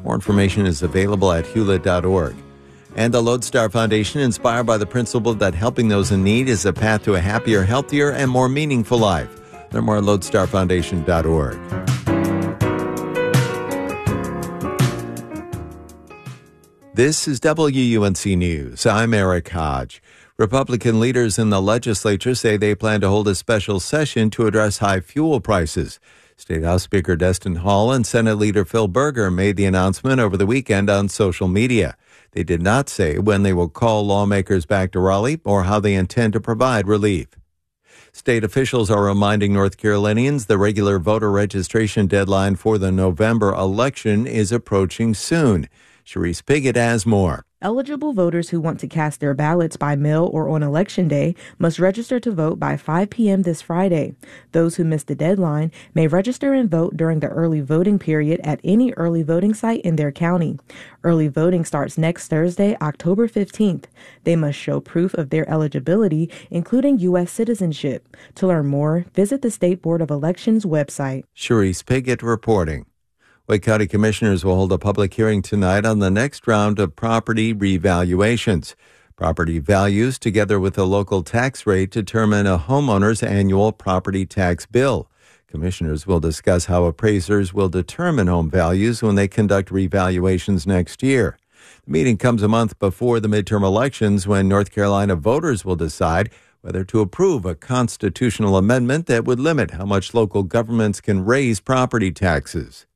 More information is available at hewlett.org. And the Lodestar Foundation, inspired by the principle that helping those in need is a path to a happier, healthier, and more meaningful life. Learn more at lodestarfoundation.org. This is WUNC News. I'm Eric Hodge. Republican leaders in the legislature say they plan to hold a special session to address high fuel prices. State House Speaker Destin Hall and Senate Leader Phil Berger made the announcement over the weekend on social media. They did not say when they will call lawmakers back to Raleigh or how they intend to provide relief. State officials are reminding North Carolinians the regular voter registration deadline for the November election is approaching soon. Sharice Piggott has more. Eligible voters who want to cast their ballots by mail or on Election Day must register to vote by 5 p.m. this Friday. Those who missed the deadline may register and vote during the early voting period at any early voting site in their county. Early voting starts next Thursday, October 15th. They must show proof of their eligibility, including U.S. citizenship. To learn more, visit the State Board of Elections website. Sharice Piggott reporting. Wake County Commissioners will hold a public hearing tonight on the next round of property revaluations. Property values, together with the local tax rate, determine a homeowner's annual property tax bill. Commissioners will discuss how appraisers will determine home values when they conduct revaluations next year. The meeting comes a month before the midterm elections, when North Carolina voters will decide whether to approve a constitutional amendment that would limit how much local governments can raise property taxes.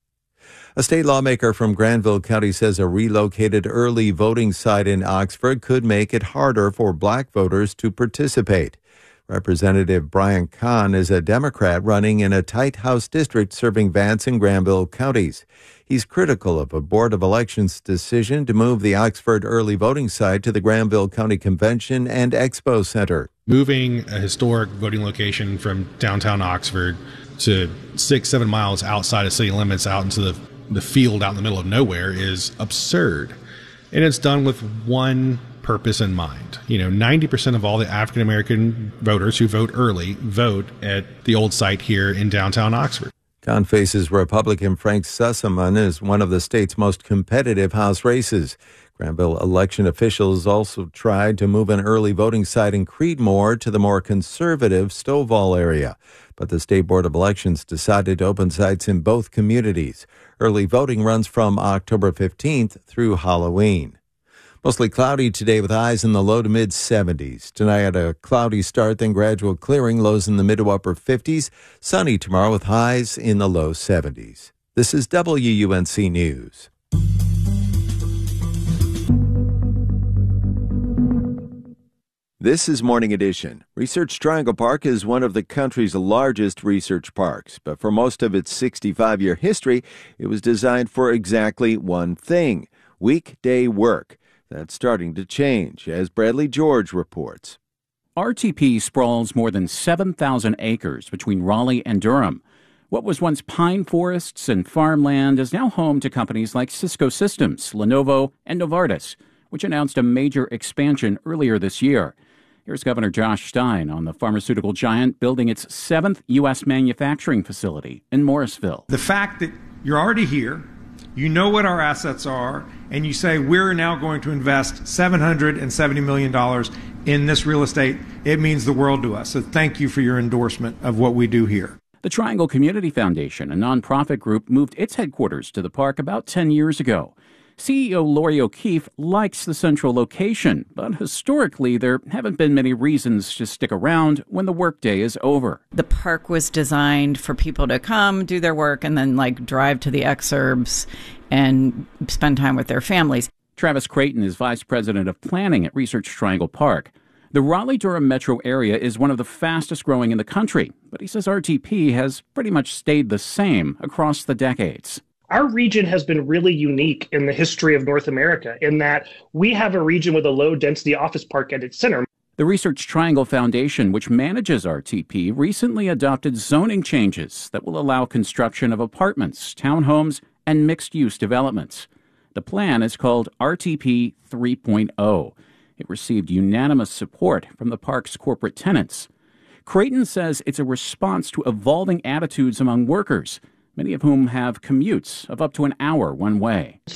A state lawmaker from Granville County says a relocated early voting site in Oxford could make it harder for black voters to participate. Representative Brian Kahn is a Democrat running in a tight House district serving Vance and Granville counties. He's critical of a Board of Elections decision to move the Oxford early voting site to the Granville County Convention and Expo Center. Moving a historic voting location from downtown Oxford to 6-7 miles outside of city limits out into the field out in the middle of nowhere is absurd. And it's done with one purpose in mind. 90% of all the African American voters who vote early vote at the old site here in downtown Oxford. Kahn faces Republican Frank Sussaman as one of the state's most competitive House races. Granville election officials also tried to move an early voting site in Creedmoor to the more conservative Stovall area. But the State Board of Elections decided to open sites in both communities. Early voting runs from October 15th through Halloween. Mostly cloudy today with highs in the low to mid 70s. Tonight a cloudy start, then gradual clearing, lows in the mid to upper 50s. Sunny tomorrow with highs in the low 70s. This is WUNC News. This is Morning Edition. Research Triangle Park is one of the country's largest research parks, but for most of its 65-year history, it was designed for exactly one thing: weekday work. That's starting to change, as Bradley George reports. RTP sprawls more than 7,000 acres between Raleigh and Durham. What was once pine forests and farmland is now home to companies like Cisco Systems, Lenovo, and Novartis, which announced a major expansion earlier this year. Here's Governor Josh Stein on the pharmaceutical giant building its 7th U.S. manufacturing facility in Morrisville. The fact that you're already here, you know what our assets are, and you say we're now going to invest $770 million in this real estate, it means the world to us. So thank you for your endorsement of what we do here. The Triangle Community Foundation, a nonprofit group, moved its headquarters to the park about 10 years ago. CEO Lori O'Keefe likes the central location, but historically there haven't been many reasons to stick around when the workday is over. The park was designed for people to come, do their work, and then drive to the exurbs and spend time with their families. Travis Creighton is Vice President of Planning at Research Triangle Park. The Raleigh-Durham metro area is one of the fastest growing in the country, but he says RTP has pretty much stayed the same across the decades. Our region has been really unique in the history of North America in that we have a region with a low-density office park at its center. The Research Triangle Foundation, which manages RTP, recently adopted zoning changes that will allow construction of apartments, townhomes, and mixed-use developments. The plan is called RTP 3.0. It received unanimous support from the park's corporate tenants. Creighton says it's a response to evolving attitudes among workers, many of whom have commutes of up to an hour one way.